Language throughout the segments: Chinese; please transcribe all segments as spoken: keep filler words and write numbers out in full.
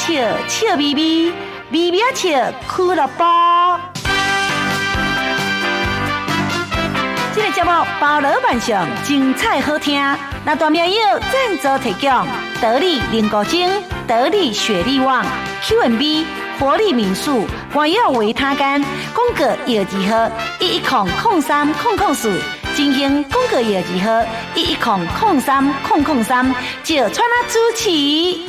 笑笑咪咪，咪咪笑俱乐部。这个节目包罗万象，精彩好听。那大名友赞助提供：得力灵骨精、得力雪力旺、Q and B、活力民宿、关耀维他干、宫格药剂盒一一空空三空空四。进行广告业集合一一空空三空空三，就川拉主持。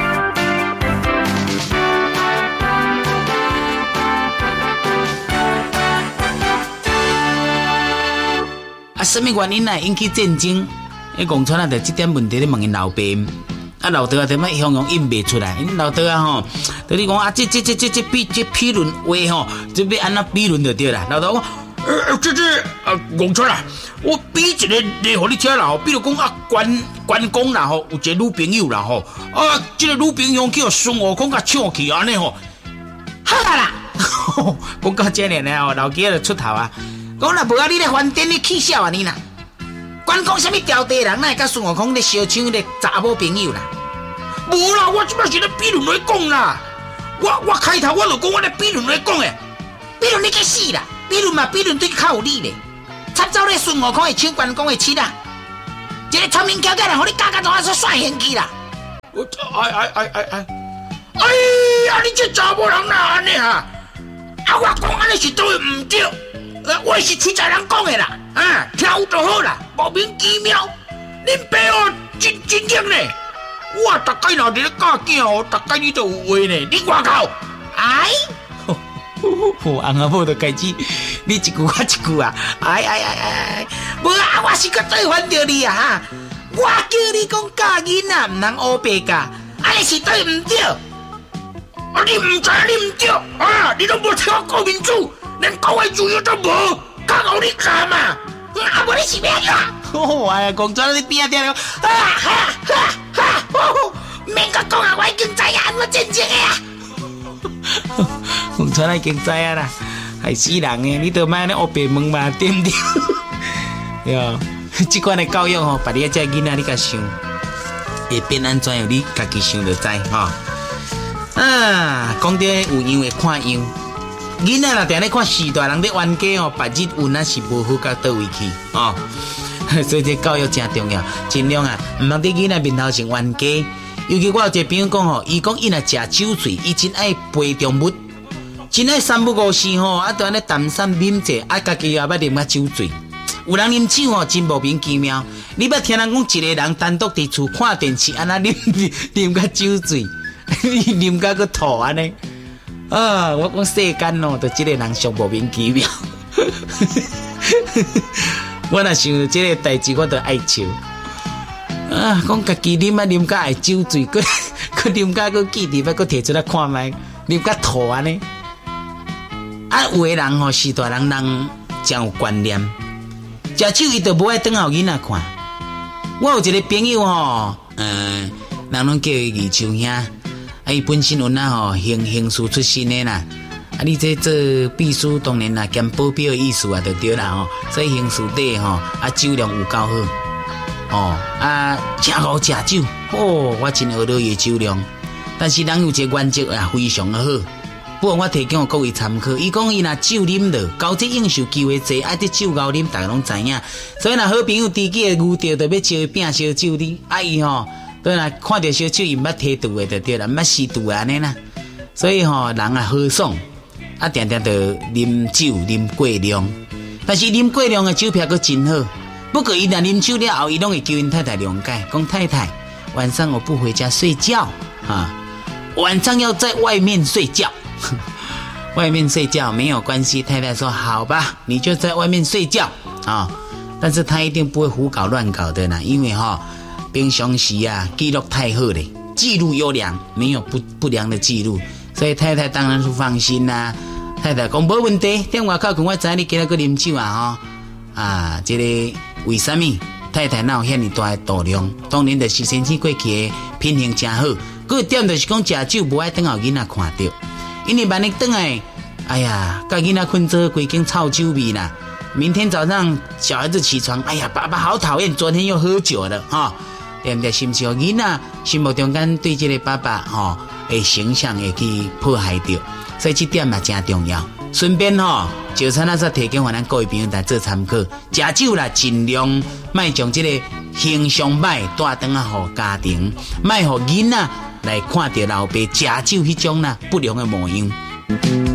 啊，什么原因呢？引起战争？迄讲川啊，就这点问题咧问因老爸。啊，老豆啊，点么向向应袂出来？因老豆啊吼，就你讲啊，这这这这这批这批论话吼，这要安怎比论就对啦。老豆讲。呃，这这啊，讲出来，我比一个例互你听啦吼，比如讲啊，关关公啦吼，有一个女朋友啦吼，啊，这个女朋友叫孙悟空甲抢去安尼吼，好啦啦，讲到这样呢吼，老爹就出头啊，讲若无啊，你咧饭店咧气笑啊你啦，关公什么条地人，哪会甲孙悟空咧相抢咧查某朋友啦？无啦，我即摆是咧比论来讲啦，我我开头我就讲我咧比论来讲诶，比论你去死啦！比如嘛，比如对较有理咧，插走咧孙悟空会抢关公的七啦，一个传名交假人，互你加加怎啊说耍嫌弃啦？我哎哎哎哎哎，哎呀，你这查某人哪安尼哈？啊，我讲安尼是对唔对？我是吹财人讲的啦，啊，听有就好啦，莫名其妙。恁爸哦，真真正呢，我大概若伫咧教囝哦，大概你都有话呢，你外口，哎。哦，翁仔某就开始，你一句我一句啊！哎哎哎哎，无啊，我是个最烦着你啊哈！我叫你讲教囡仔，唔通乌白教，安尼是对唔对？啊，你唔知你唔对啊！你都无听我讲民主，连讲话自由都无，靠我你干嘛？啊，无你是咩啊？哦，哎呀，讲真你边啊？啊哈哈哈！哦，免个讲啊，我已经知影安怎真正的啊！讲出来已经知啊啦，害死人诶！你都卖咧黑白问嘛，对唔对？对啊，这款的教育吼，把你这囡仔你甲想，会变安怎样？你家己想就知吼。啊，讲到有样会看样，囡仔若定咧看四大人咧冤家吼，白日运啊是无好到倒位去哦。所以这教育真重要，尽量啊，唔通伫囡仔面头前冤家。尤其我有一个朋友讲吼，伊讲伊若食酒醉，伊真爱陪重物，真爱三不五时吼，啊，就安尼谈三饮者，啊，家己也捌啉啊酒醉。有人啉酒吼，真莫名其妙。你捌听人讲一个人单独伫厝看电视，安那啉啉甲酒醉，啉甲个吐安尼。啊，我讲世间哦，就这个人上莫名其妙。我若想到这个代志，我就爱笑。啊，讲家己啉啊啉甲会酒醉，佮佮啉甲佮记伫，佮摕出来看卖，啉甲吐安尼。啊，有个人吼是大人，人真有观念，食酒伊就无爱等候囡仔看。我有一个朋友吼，嗯、呃，人拢叫伊二秋兄，啊，伊本身有那吼刑刑事出身的啦。啊，你这做秘书当然啦，兼保镖的意思啊，就对啦吼。所以刑事底吼，啊酒量有够好。哦啊，真好食酒哦，我真学到伊酒量。但是人有一个原则啊，非常的好。不过我提供各位参考，伊讲伊若酒啉落，交际应酬机会多，啊，这酒熬啉，大家拢知影。所以若好朋友知己的牛着，就要招伊拼烧酒哩。啊伊吼，对啦，看到烧酒伊毋捌提肚的就对啦，毋捌吸肚安尼啦。所以吼，人啊豪爽，啊定定着啉酒啉过量，但是啉过量的酒票佫真好。不过，伊若啉酒了后，伊拢会叫因太太谅解，讲太太，晚上我不回家睡觉啊，晚上要在外面睡觉。外面睡觉没有关系，太太说好吧，你就在外面睡觉啊。但是他一定不会胡搞乱搞的啦，因为哈、哦，平常时啊记录太好了，记录优良，没有不不良的记录，所以太太当然是放心啦。太太讲没问题，电话靠跟我知你今日个啉酒啊哈啊，这个。为什么太太哪有遐尼大的度量？当然就是先天过去的品行真好。个点就是讲食酒无爱等候囡仔看到，因为万一等来，哎呀，甲囡仔困做规间臭酒味啦。明天早上小孩子起床，哎呀，爸爸好讨厌，昨天又喝酒了哈、哦，对不对？是不是？囡仔心目中间对这个爸爸哈、哦， 的形象会去破坏掉，所以这点也真重要。顺便吼，就餐啊，则提供给咱各位朋友来做参考。食酒啦，尽量卖将这个形象歹带转啊，互家庭，卖互囡仔来看到老爸食酒迄种啦不良的模样。